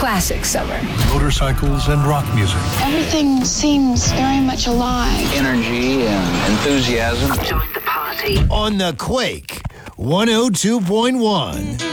classic summer. Motorcycles and rock music. Everything seems very much alive. Energy and enthusiasm. Join the party. On the Quake 102.1.